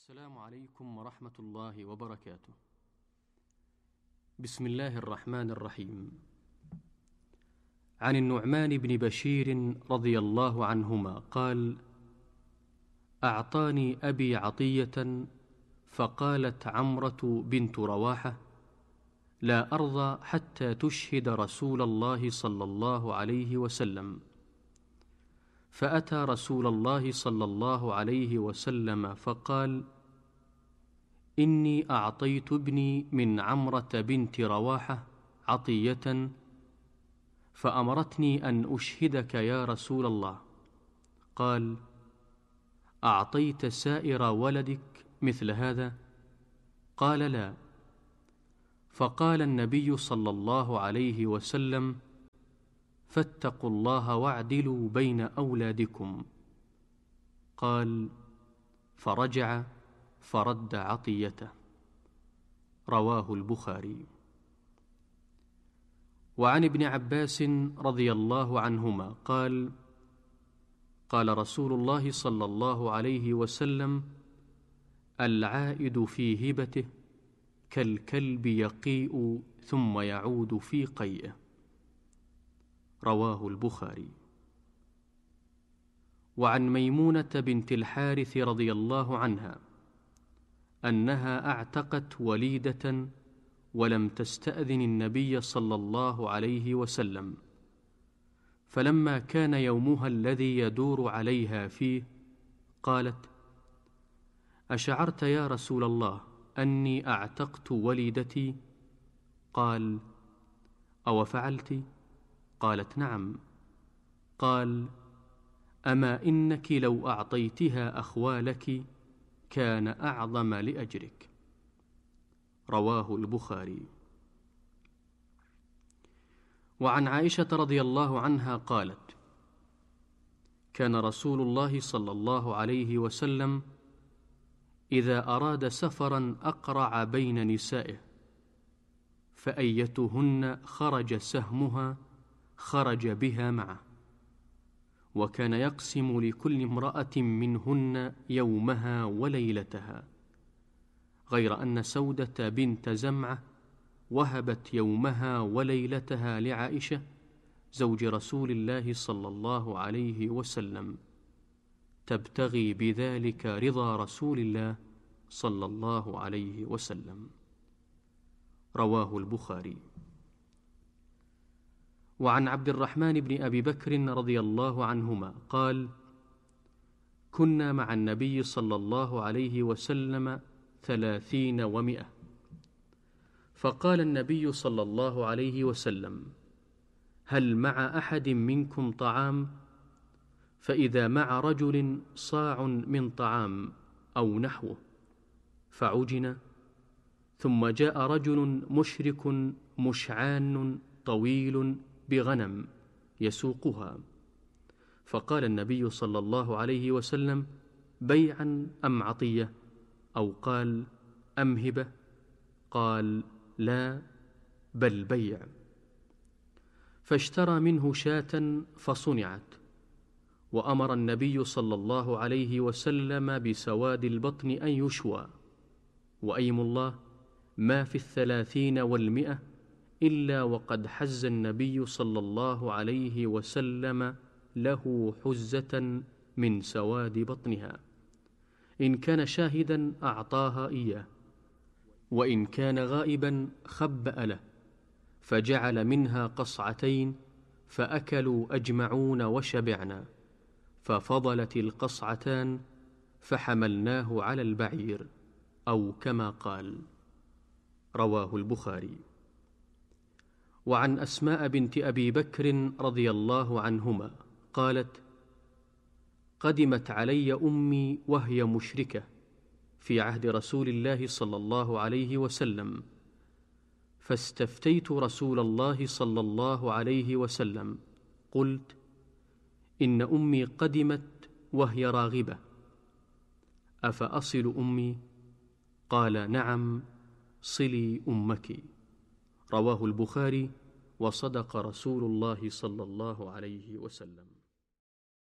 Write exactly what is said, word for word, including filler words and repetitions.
السلام عليكم ورحمة الله وبركاته. بسم الله الرحمن الرحيم. عن النعمان بن بشير رضي الله عنهما قال: أعطاني أبي عطية، فقالت عمرة بنت رواحة: لا أرضى حتى تشهد رسول الله صلى الله عليه وسلم. فأتى رسول الله صلى الله عليه وسلم فقال: إني أعطيت ابني من عمرة بنت رواحة عطية، فأمرتني أن أشهدك يا رسول الله. قال: أعطيت سائر ولدك مثل هذا؟ قال: لا. فقال النبي صلى الله عليه وسلم: فاتقوا الله واعدلوا بين أولادكم. قال: فرجع فرد عطيته. رواه البخاري. وعن ابن عباس رضي الله عنهما قال: قال رسول الله صلى الله عليه وسلم: العائد في هبته كالكلب يقيء ثم يعود في قيئه. رواه البخاري. وعن ميمونة بنت الحارث رضي الله عنها أنها أعتقت وليدة ولم تستأذن النبي صلى الله عليه وسلم، فلما كان يومها الذي يدور عليها فيه قالت: أشعرت يا رسول الله أني أعتقت وليدتي؟ قال: أو فعلت؟ قالت: نعم. قال: أما إنك لو أعطيتها أخوالك كان أعظم لأجرك. رواه البخاري. وعن عائشة رضي الله عنها قالت: كان رسول الله صلى الله عليه وسلم إذا أراد سفرا أقرع بين نسائه، فأيتهن خرج سهمها خرج بها معه، وكان يقسم لكل امرأة منهن يومها وليلتها، غير أن سودة بنت زمعة وهبت يومها وليلتها لعائشة زوج رسول الله صلى الله عليه وسلم، تبتغي بذلك رضا رسول الله صلى الله عليه وسلم. رواه البخاري. وعن عبد الرحمن بن أبي بكر رضي الله عنهما قال: كنا مع النبي صلى الله عليه وسلم ثلاثين ومئة، فقال النبي صلى الله عليه وسلم: هل مع أحد منكم طعام؟ فإذا مع رجل صاع من طعام أو نحوه فعجن، ثم جاء رجل مشرك مشعان طويل بغنم يسوقها، فقال النبي صلى الله عليه وسلم: بيعا أم عطية؟ أو قال: أم هبة؟ قال: لا، بل بيع. فاشترى منه شاة فصنعت، وأمر النبي صلى الله عليه وسلم بسواد البطن أن يشوى، وأيم الله ما في الثلاثين والمئة إلا وقد حز النبي صلى الله عليه وسلم له حزة من سواد بطنها، إن كان شاهدا أعطاها إياه، وإن كان غائبا خبأ له، فجعل منها قصعتين، فأكلوا أجمعون وشبعنا، ففضلت القصعتان فحملناه على البعير، أو كما قال. رواه البخاري. وعن أسماء بنت أبي بكر رضي الله عنهما قالت: قدمت علي أمي وهي مشركة في عهد رسول الله صلى الله عليه وسلم، فاستفتيت رسول الله صلى الله عليه وسلم، قلت: إن أمي قدمت وهي راغبة، أفأصل أمي؟ قال: نعم، صلي أمك. رواه البخاري. وصدق رسول الله صلى الله عليه وسلم.